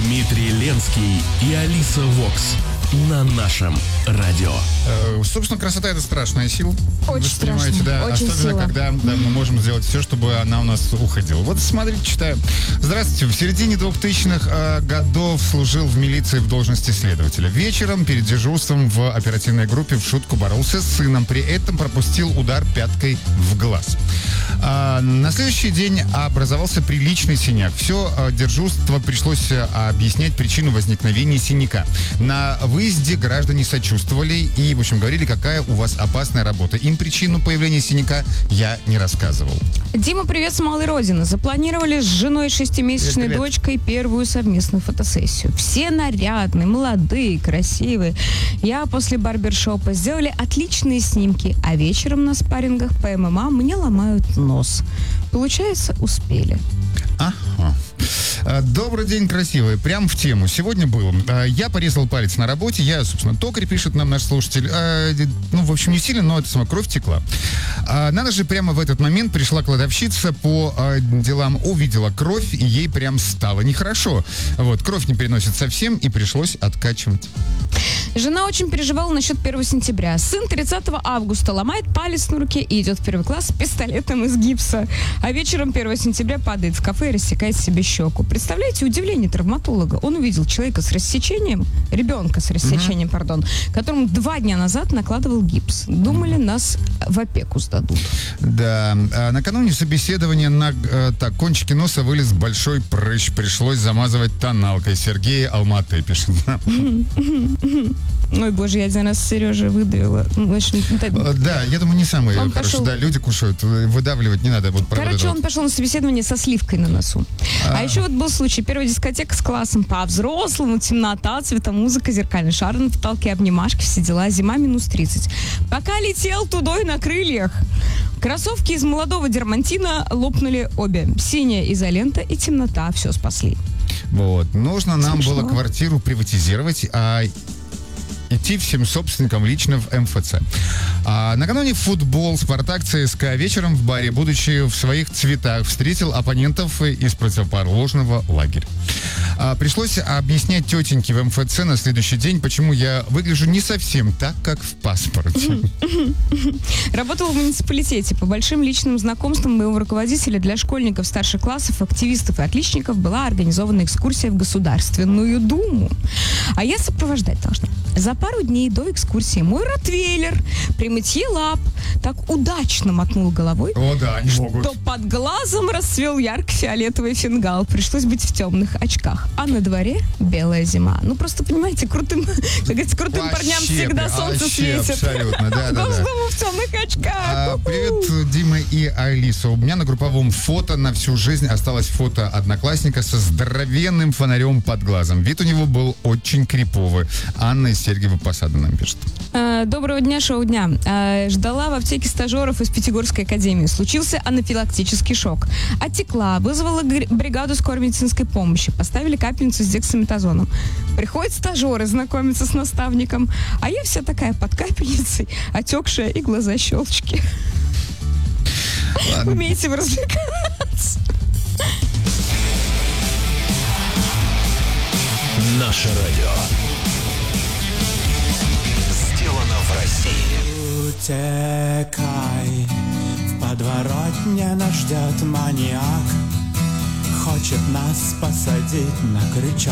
Дмитрий Ленский и Алиса Вокс на нашем радио. Собственно, красота — это страшная сила. Очень страшно, да? очень Особенно, сила. когда мы можем сделать все, чтобы она у нас уходила. Вот смотрите, читаю. Здравствуйте. В середине 2000-х годов служил в милиции в должности следователя. Вечером перед дежурством в оперативной группе в шутку боролся с сыном. При этом пропустил удар пяткой в глаз. На следующий день образовался приличный синяк. Все дежурство пришлось объяснять причину возникновения синяка. На выезде граждане сочувствовали и, в общем, говорили, какая у вас опасная работа. Им причину появления синяка я не рассказывал. Дима, привет с малой родины. Запланировали с женой и 6-месячной Привет. дочкой первую совместную фотосессию. Все нарядные, молодые, красивые. Я после барбершопа сделали отличные снимки, а вечером на спаррингах по ММА мне ломают нос. Получается, успели. Ага. Добрый день, красивые. Прям в тему. Сегодня был. Я порезал палец на работе. Я, собственно, токарь, пишет нам наш слушатель. В общем, не сильно, но это сама кровь текла. Надо же, прямо в этот момент пришла кладовщица по делам, увидела кровь, и ей прям стало нехорошо. Вот, кровь не переносит совсем, и пришлось откачивать. Жена очень переживала насчет 1 сентября. Сын 30 августа ломает палец на руке и идет в первый класс с пистолетом из гипса. А вечером 1 сентября падает в кафе и рассекает себе щеку. Представляете, удивление травматолога. Он увидел человека с рассечением, ребенка с рассечением, которому 2 дня назад накладывал гипс. Думали, нас в опеку сдадут. Да. Накануне собеседования на кончике носа вылез большой прыщ. Пришлось замазывать тоналкой. Сергей Алматы пишет. Ой, боже, я один раз Сережа выдавила. В общем, Да, я думаю, не самые Он хорошие. пошел- Да, люди кушают, выдавливать не надо. Вот, Короче, он пошел на собеседование со сливкой на носу. А еще вот был случай. Первая дискотека с классом по-взрослому, темнота, цветомузыка, зеркальный шар на потолке, обнимашки, все дела. Зима -30. Пока летел тудой на крыльях. Кроссовки из молодого дермантина лопнули обе. Синяя изолента и темнота все спасли. Вот. Нужно нам Смешно. было квартиру приватизировать, идти всем собственникам лично в МФЦ. Накануне футбол «Спартак» ЦСКА вечером в баре, будучи в своих цветах, встретил оппонентов из противоположного лагеря. Пришлось объяснять тетеньке в МФЦ на следующий день, почему я выгляжу не совсем так, как в паспорте. Работала в муниципалитете. По большим личным знакомствам моего руководителя для школьников старших классов, активистов и отличников была организована экскурсия в Государственную Думу. А я сопровождать должна. За пару дней до экскурсии мой ротвейлер при мытье лап так удачно мотнул головой, О, да, они могут. что под глазом расцвел ярко-фиолетовый фингал. Пришлось быть в темных очках. А на дворе белая зима. Ну, просто, понимаете, крутым парням всегда солнце светит. Абсолютно, да. Должному в темных очках. Привет, Дима и Алиса. У меня на групповом фото на всю жизнь осталось фото одноклассника со здоровенным фонарем под глазом. Вид у него был очень криповый. Анна из Сергиева-Посада нам пишет. Доброго дня, шоу дня. Ждала в аптеке стажеров из Пятигорской академии. Случился анафилактический шок. Отекла, вызвала бригаду скорой медицинской помощи. Поставили капельницу с дексаметазоном. Приходят стажеры знакомиться с наставником. А я вся такая под капельницей, отекшая и глаза щелчки. Ладно. Умеете вы развлекаться? Наше радио. Сделано в России. Утекай, в подворотне нас ждет маньяк. Хочет нас посадить на крючок.